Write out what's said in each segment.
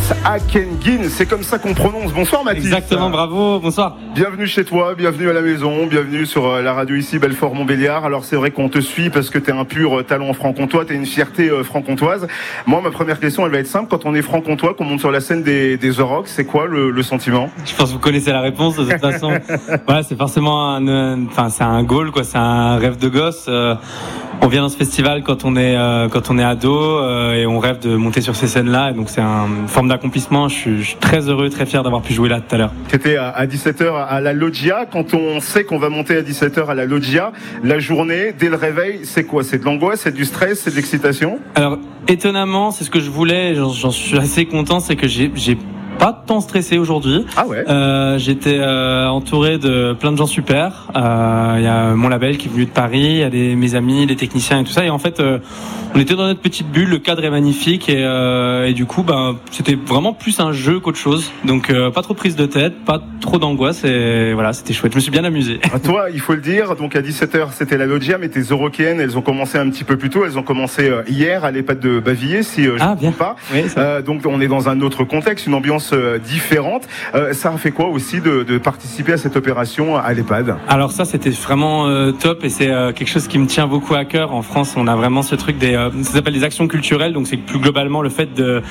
Akenguin, c'est comme ça qu'on prononce. Bonsoir Mathis. Exactement, bravo, bonsoir. Bienvenue chez toi, bienvenue à la maison, bienvenue sur la radio ici, Belfort-Montbéliard. Alors c'est vrai qu'on te suit parce que t'es un pur talent franc-comtois, t'es une fierté franc-comtoise. Moi, ma première question, elle va être simple. Quand on est franc-comtois, qu'on monte sur la scène des The Rocks, c'est quoi le sentiment? Je pense que vous connaissez la réponse de toute façon. Voilà, c'est forcément c'est un goal, quoi. C'est un rêve de gosse. On vient dans ce festival quand on est ado et on rêve de monter sur ces scènes-là. Et donc c'est une forme d'accomplissement. Je suis très heureux, très fier d'avoir pu jouer là tout à l'heure. T'étais à 17h à la Loggia. Quand on sait qu'on va monter à 17h à la Loggia, la journée, dès le réveil, c'est quoi? C'est de l'angoisse, c'est du stress, c'est de l'excitation? Alors étonnamment, c'est ce que je voulais. J'en suis assez content, c'est que j'ai pas tant stressé aujourd'hui. Ah ouais. J'étais entouré de plein de gens super. Il y a mon label qui est venu de Paris, il y a mes amis, les techniciens et tout ça. Et en fait, on était dans notre petite bulle. Le cadre est magnifique et du coup, c'était vraiment plus un jeu qu'autre chose. Donc pas trop prise de tête, pas trop d'angoisse et voilà, c'était chouette. Je me suis bien amusé. Toi, il faut le dire. Donc à 17h, c'était la Loggia, mais tes Eurokéennes, elles ont commencé un petit peu plus tôt. Elles ont commencé hier à l'EHPAD de Bavilliers, si je ne me trompe pas. Oui, donc on est dans un autre contexte, une ambiance différente. Ça a fait quoi aussi de participer à cette opération à l'EHPAD? Alors ça, c'était vraiment top et c'est quelque chose qui me tient beaucoup à cœur. En France, on a vraiment ce truc ça s'appelle des actions culturelles. Donc c'est plus globalement le fait de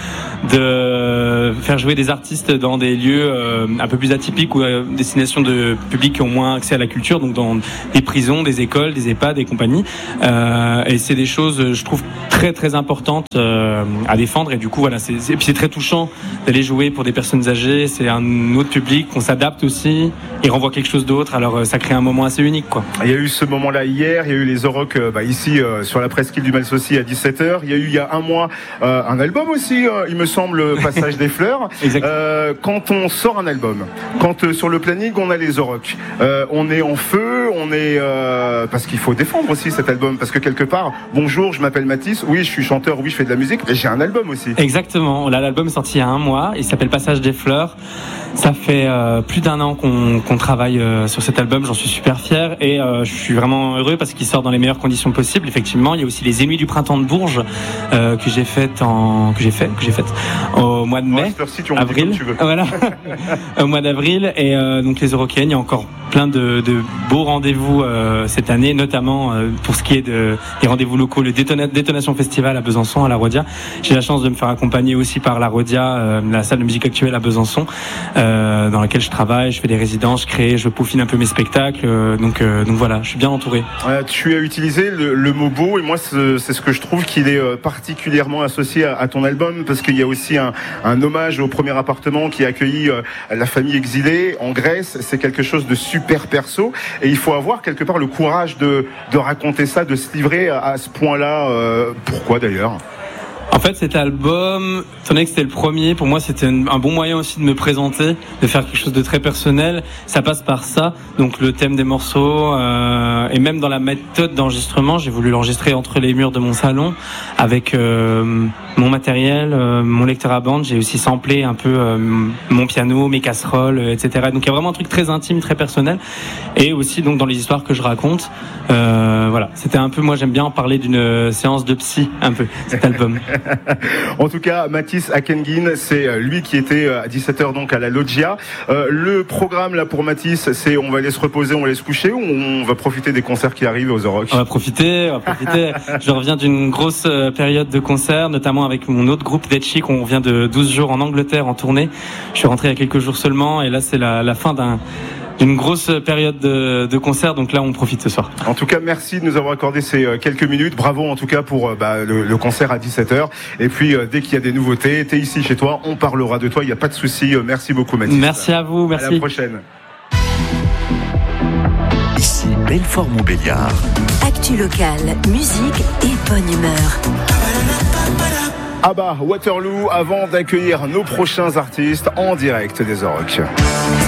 faire jouer des artistes dans des lieux un peu plus atypiques ou destination de publics qui ont moins accès à la culture, donc dans des prisons, des écoles, des EHPAD et compagnie. Et c'est des choses, je trouve, très très importantes à défendre. Et du coup, voilà, puis c'est très touchant d'aller jouer pour des personnes âgées. C'est un autre public, on s'adapte aussi, il renvoie quelque chose d'autre. Alors ça crée un moment assez unique, quoi. Il y a eu ce moment-là hier, il y a eu les Orocs ici sur la presqu'île du Malsaucy à 17h. Il y a eu il y a un mois un album aussi, il me semble, Passage des Fleurs. Quand on sort un album, quand sur le planning on a les Orocs, on est en feu, on est parce qu'il faut défendre aussi cet album, parce que quelque part, bonjour, je m'appelle Mathis, oui je suis chanteur, oui je fais de la musique, et j'ai un album aussi. Exactement, là l'album est sorti il y a un mois, il s'appelle Passage des Fleurs. Ça fait plus d'un an qu'on travaille sur cet album, j'en suis super fier et je suis vraiment heureux parce qu'il sort dans les meilleures conditions possibles. Effectivement, il y a aussi les Nuits du Printemps de Bourges que j'ai faites au mois de mai, avril. Voilà. Au mois d'avril et donc les Eurokéennes, il y a encore plein de beaux rendez-vous cette année, notamment pour ce qui est des rendez-vous locaux, le Détonation Festival à Besançon, à la Rhodia. J'ai la chance de me faire accompagner aussi par la Rhodia, la salle de musique actuelle à Besançon, dans laquelle je travaille, je fais des résidences, je crée, je peaufine un peu mes spectacles, donc voilà, je suis bien entouré. Tu as utilisé le mot beau et moi c'est ce que je trouve qu'il est particulièrement associé à ton album, parce qu'il y a aussi un hommage au premier appartement qui a accueilli la famille exilée en Grèce. C'est quelque chose de super perso et il faut avoir quelque part le courage de raconter ça, de se livrer à ce point-là. Pourquoi d'ailleurs ? En fait, cet album, étant donné que c'était le premier, pour moi, c'était un bon moyen aussi de me présenter, de faire quelque chose de très personnel. Ça passe par ça. Donc, le thème des morceaux, et même dans la méthode d'enregistrement, j'ai voulu l'enregistrer entre les murs de mon salon, avec mon matériel, mon lecteur à bande. J'ai aussi samplé un peu mon piano, mes casseroles, etc. Donc, il y a vraiment un truc très intime, très personnel. Et aussi, donc, dans les histoires que je raconte, voilà. C'était un peu, moi, j'aime bien en parler d'une séance de psy, un peu, cet album. En tout cas, Mathis Akenguin, c'est lui qui était à 17h donc à la Loggia. Le programme là pour Mathis, c'est on va aller se reposer, on va aller se coucher, ou on va profiter des concerts qui arrivent aux Orocs? On va profiter. Je reviens d'une grosse période de concerts, notamment avec mon autre groupe Dead Chic. On revient de 12 jours en Angleterre en tournée. Je suis rentré il y a quelques jours seulement et là c'est la fin d'une grosse période de concert, donc là on profite ce soir. En tout cas, merci de nous avoir accordé ces quelques minutes. Bravo en tout cas pour le concert à 17h. Et puis dès qu'il y a des nouveautés, t'es ici chez toi, on parlera de toi, il n'y a pas de souci. Merci beaucoup Mathis. Merci à vous, merci. À la prochaine. Ici Belfort-Montbéliard. Actu locale, musique et bonne humeur. Waterloo, avant d'accueillir nos prochains artistes en direct des Orocs.